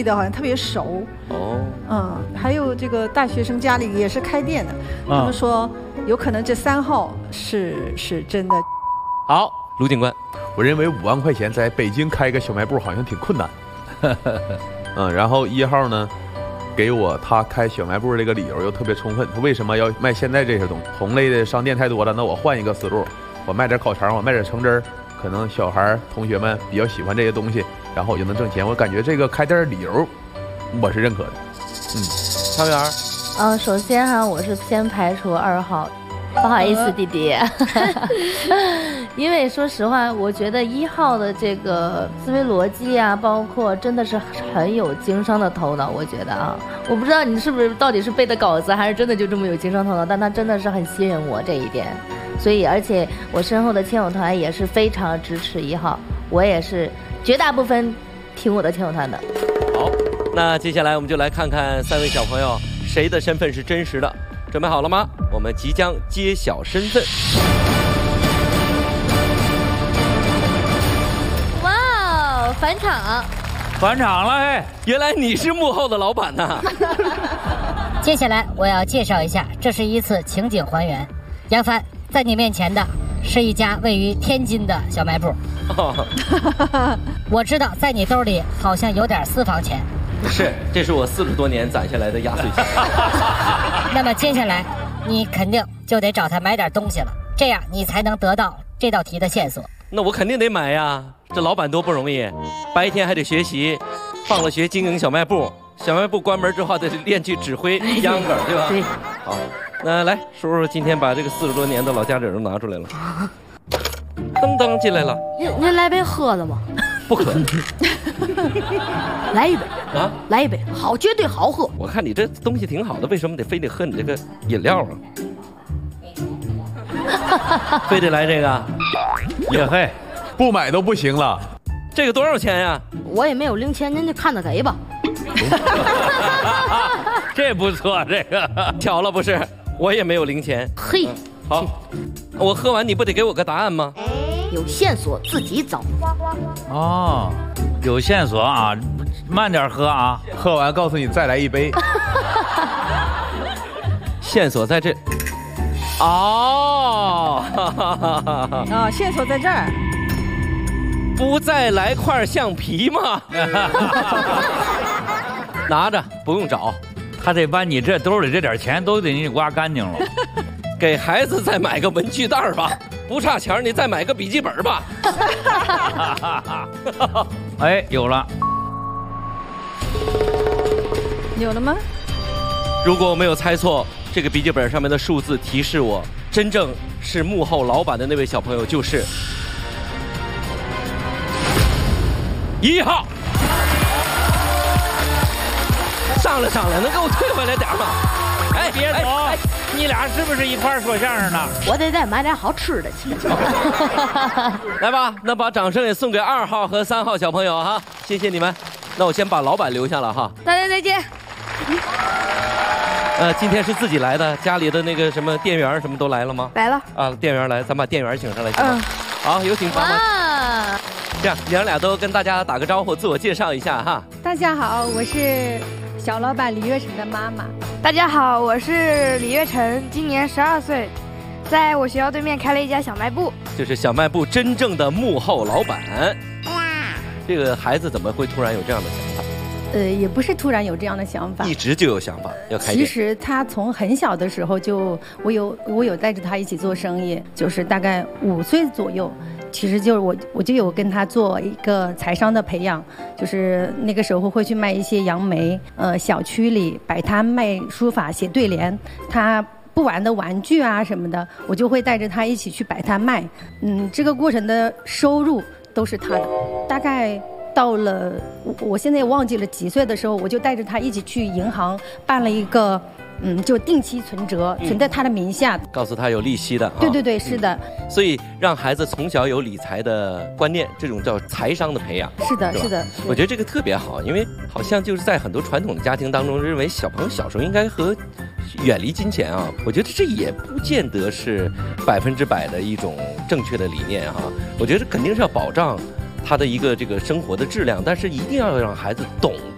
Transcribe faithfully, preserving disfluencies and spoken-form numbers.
对的好像特别熟。哦，嗯，还有这个大学生家里也是开店的，嗯、他们说有可能这三号是是真的。 好，卢警官， 我认为五万块钱在北京开个小卖部好像挺困难。嗯，然后一号呢，给我他开小卖部这个理由又特别充分，他为什么要卖现在这些东西？同类的商店太多了，那我换一个思路，我卖点烤肠，我卖点橙汁儿，可能小孩同学们比较喜欢这些东西，然后我就能挣钱。我感觉这个开店的理由我是认可的。 嗯，汤圆儿， 嗯，首先哈，我是先排除二号，不好意思，弟弟，因为说实话，我觉得一号的这个思维逻辑啊，包括真的是很有经商的头脑。我觉得啊，我不知道你是不是到底是背的稿子，还是真的就这么有经商头脑，但他真的是很吸引我这一点。所以，而且我身后的亲友团也是非常支持一号，我也是绝大部分听我的亲友团的。 好，那接下来我们就来看看三位小朋友谁的身份是真实的。准备好了吗？我们即将揭晓身份。 哇，返场！ 返场了嘿！ 原来你是幕后的老板呐！ 接下来我要介绍一下，这是一次情景还原。杨帆，在你面前的是一家位于天津的小卖部。哦、我知道在你兜里好像有点私房钱。 是，这是我四十多年攒下来的压岁钱。 那么接下来，你肯定就得找他买点东西了，这样你才能得到这道题的线索。 那我肯定得买呀，这老板多不容易，白天还得学习，放了学经营小卖部，小卖部关门之后得练去指挥秧歌，对吧？ 对。 好，那来，叔叔今天把这个四十多年的老家底都拿出来了。噔噔进来了。 您您来杯喝的吗？ 不可能。 来一杯啊！来一杯，好，绝对好喝。 我看你这东西挺好的，为什么得非得喝你这个饮料啊？非得来这个？ 也嘿，不买都不行了。 这个多少钱呀？ 我也没有零钱，您就看着给吧。 这不错，这个巧了不是？我也没有零钱。 嘿， 嗯、好，我喝完你不得给我个答案吗？ 有线索自己找。 哦，有线索啊，慢点喝啊， 喝完告诉你再来一杯。 线索在这。哦， 啊，线索在这儿。 不再来块橡皮吗？拿着，不用找。 他得把你这兜里这点钱都得给你刮干净了。 给孩子再买个文具袋吧，不差钱你再买个笔记本吧。 哎，有了。 有了吗？ 如果我没有猜错，这个笔记本上面的数字提示我，真正是幕后老板的那位小朋友就是一号。上来上来，能给我退回来点吗？ 哎，别走！哎哎、你俩是不是一块说相声的？ 我得再买点好吃的去。 来吧，那把掌声也送给二号和三号小朋友哈，谢谢你们。那我先把老板留下了哈。 大家再见。 呃，今天是自己来的，家里的那个什么店员什么都来了吗？ 来了。啊， 店员来，咱把店员请上来行吗？嗯。好，有请妈妈。这样，娘俩都跟大家打个招呼，自我介绍一下哈。 大家好，我是小老板李月成的妈妈。 大家好，我是李月成，今年十二岁，在我学校对面开了一家小卖部。 就是小卖部真正的幕后老板。这个孩子怎么会突然有这样的想法？ 呃，也不是突然有这样的想法， 一直就有想法要开店。 其实他从很小的时候就，我有我有带着他一起做生意，就是大概五岁左右。其实就是我，我就有跟他做一个财商的培养，就是那个时候会去卖一些杨梅，呃，小区里摆摊卖书法、写对联，他不玩的玩具啊什么的，我就会带着他一起去摆摊卖。嗯，这个过程的收入都是他的。大概到了我我现在也忘记了几岁的时候，我就带着他一起去银行办了一个。嗯，就定期存折，存在他的名下， 嗯、告诉他有利息的。 对对对，是的、 嗯。所以让孩子从小有理财的观念，这种叫财商的培养。 是的，是的。 我觉得这个特别好，因为好像就是在很多传统的家庭当中，认为小朋友小时候应该和远离金钱啊。我觉得这也不见得是百分之百的一种正确的理念哈、啊。我觉得肯定是要保障他的一个这个生活的质量，但是一定要让孩子懂